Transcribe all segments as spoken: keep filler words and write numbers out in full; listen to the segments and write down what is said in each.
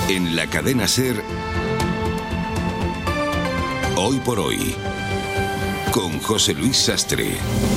En la cadena SER, Hoy por Hoy, con José Luis Sastre.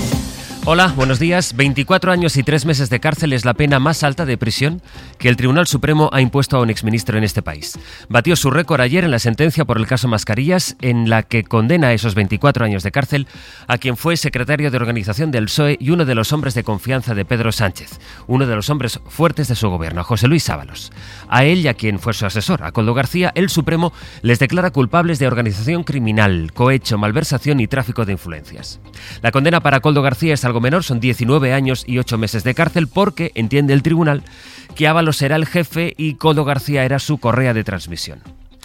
Hola, buenos días. veinticuatro años y tres meses de cárcel es la pena más alta de prisión que el Tribunal Supremo ha impuesto a un exministro en este país. Batió su récord ayer en la sentencia por el caso Mascarillas, en la que condena a esos veinticuatro años de cárcel a quien fue secretario de organización del P S O E y uno de los hombres de confianza de Pedro Sánchez, uno de los hombres fuertes de su gobierno, José Luis Ábalos. A él y a quien fue su asesor, a Koldo García, el Supremo les declara culpables de organización criminal, cohecho, malversación y tráfico de influencias. La condena para Koldo García es algo menor, son diecinueve años y ocho meses de cárcel porque, entiende el tribunal, que Ábalos era el jefe y Koldo García era su correa de transmisión.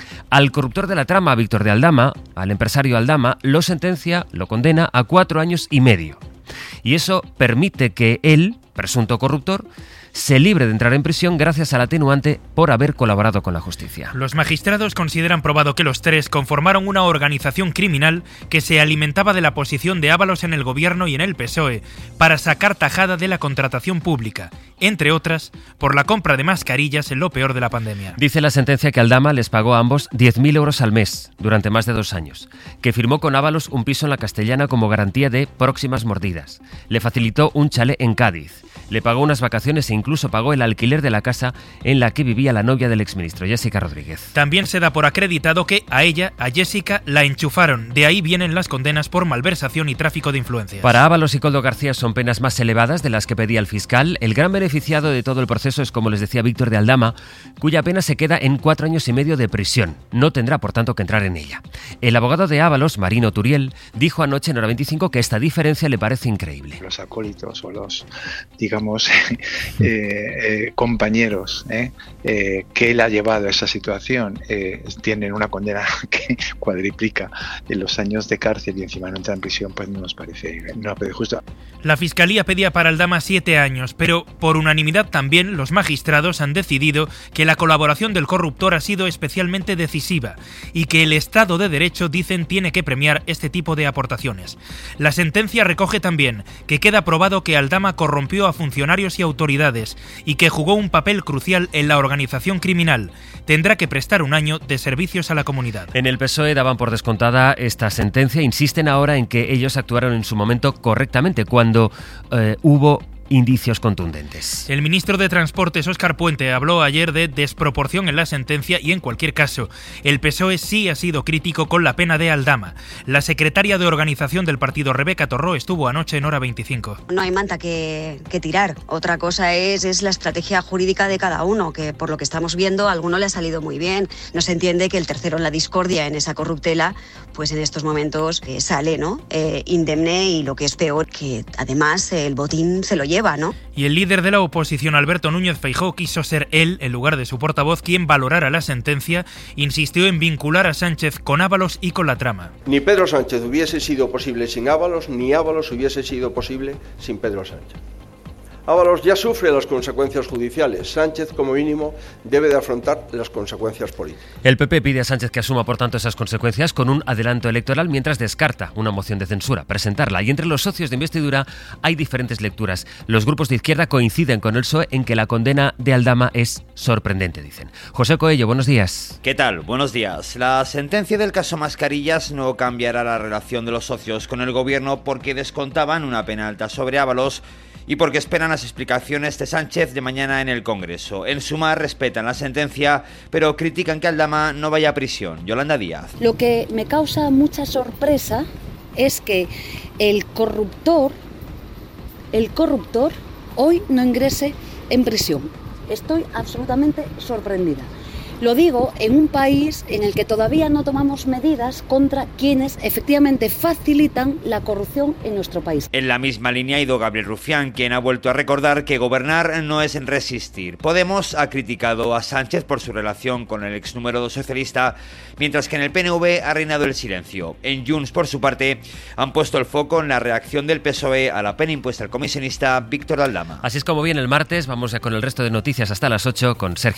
Al corruptor de la trama, Víctor de Aldama, al empresario Aldama, lo sentencia, lo condena a cuatro años y medio. Y eso permite que él, presunto corruptor, se libre de entrar en prisión gracias al atenuante por haber colaborado con la justicia. Los magistrados consideran probado que los tres conformaron una organización criminal que se alimentaba de la posición de Ábalos en el gobierno y en el P S O E para sacar tajada de la contratación pública, entre otras, por la compra de mascarillas en lo peor de la pandemia. Dice la sentencia que Aldama les pagó a ambos diez mil euros al mes durante más de dos años, que firmó con Ábalos un piso en la Castellana como garantía de próximas mordidas, le facilitó un chalet en Cádiz, le pagó unas vacaciones e incluso pagó el alquiler de la casa en la que vivía la novia del exministro, Jessica Rodríguez. También se da por acreditado que a ella, a Jessica, la enchufaron. De ahí vienen las condenas por malversación y tráfico de influencias. Para Ábalos y Koldo García son penas más elevadas de las que pedía el fiscal. El gran beneficiado de todo el proceso es, como les decía, Víctor de Aldama, cuya pena se queda en cuatro años y medio de prisión. No tendrá, por tanto, que entrar en ella. El abogado de Ábalos, Marino Turiel, dijo anoche en Hora veinticinco que esta diferencia le parece increíble. Los acólitos o los, digamos, eh, eh, compañeros eh, eh, que él ha llevado a esa situación eh, tienen una condena que cuadriplica en los años de cárcel y encima no entra en prisión, pues no nos parece, no nos parece justo. La Fiscalía pedía para Aldama siete años, pero por unanimidad también los magistrados han decidido que la colaboración del corruptor ha sido especialmente decisiva y que el Estado de Derecho, dicen, tiene que premiar este tipo de aportaciones. La sentencia recoge también que queda probado que Aldama corrompió a funcionarios y autoridades y que jugó un papel crucial en la organización criminal. Tendrá que prestar un año de servicios a la comunidad. En el P S O E daban por descontada esta sentencia. Insisten ahora en que ellos actuaron en su momento correctamente cuando eh, hubo indicios contundentes. El ministro de Transportes, Óscar Puente, habló ayer de desproporción en la sentencia y, en cualquier caso, el P S O E sí ha sido crítico con la pena de Aldama. La secretaria de organización del partido, Rebeca Torró, estuvo anoche en Hora veinticinco. No hay manta que, que tirar. Otra cosa es, es la estrategia jurídica de cada uno, que por lo que estamos viendo a alguno le ha salido muy bien. No se entiende que el tercero en la discordia, en esa corruptela, pues en estos momentos eh, sale, ¿no? Eh, indemne y, lo que es peor, que además el botín se lo lleva. ¿No? Y el líder de la oposición, Alberto Núñez Feijóo, quiso ser él, en lugar de su portavoz, quien valorara la sentencia. Insistió en vincular a Sánchez con Ábalos y con la trama. Ni Pedro Sánchez hubiese sido posible sin Ábalos, ni Ábalos hubiese sido posible sin Pedro Sánchez. Ábalos ya sufre las consecuencias judiciales. Sánchez, como mínimo, debe de afrontar las consecuencias políticas. El P P pide a Sánchez que asuma, por tanto, esas consecuencias con un adelanto electoral, mientras descarta una moción de censura, presentarla. Y entre los socios de investidura hay diferentes lecturas. Los grupos de izquierda coinciden con el P S O E en que la condena de Aldama es sorprendente, dicen. José Coello, buenos días. ¿Qué tal? Buenos días. La sentencia del caso Mascarillas no cambiará la relación de los socios con el gobierno porque descontaban una pena alta sobre Ábalos y porque esperan las explicaciones de Sánchez de mañana en el Congreso. En suma, respetan la sentencia, pero critican que Aldama no vaya a prisión. Yolanda Díaz. Lo que me causa mucha sorpresa es que el corruptor, el corruptor hoy no ingrese en prisión. Estoy absolutamente sorprendida. Lo digo en un país en el que todavía no tomamos medidas contra quienes efectivamente facilitan la corrupción en nuestro país. En la misma línea ha ido Gabriel Rufián, quien ha vuelto a recordar que gobernar no es resistir. Podemos ha criticado a Sánchez por su relación con el ex número dos socialista, mientras que en el P N V ha reinado el silencio. En Junts, por su parte, han puesto el foco en la reacción del P S O E a la pena impuesta al comisionista Víctor de Aldama. Así es como viene el martes. Vamos ya con el resto de noticias hasta las ocho con Sergio